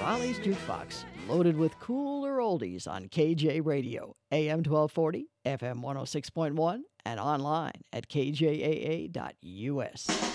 Raleigh's Jukebox, loaded with cooler oldies on KJ Radio, AM 1240, FM 106.1, and online at kjaa.us.